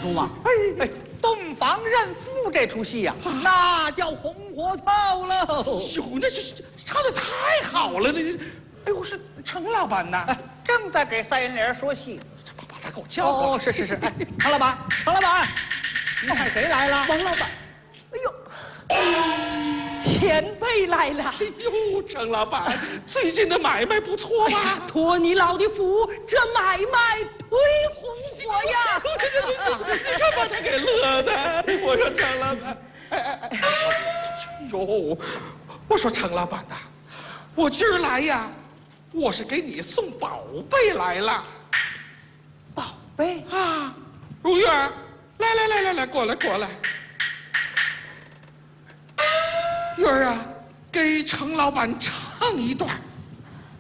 熟吗？哎，洞房认父这出戏呀，那叫红火透喽！ 哟，那是唱的太好了，那是。哎，我说程老板呐， 正在给赛银莲说戏， 把他给我叫过来。 哦，是，哎，程老板，你看谁来了？ 王老板，哎呦，前辈来了。 哎呦，程老板，最近的买卖不错吧？ 托你老的福，这买卖忒红火呀！ 你看把他给乐的。我说程老板，哎呦，我说程老板呐，我今儿来呀，我是给你送宝贝来了。 宝贝啊，如月，来，过来。月儿啊，给程老板唱一段。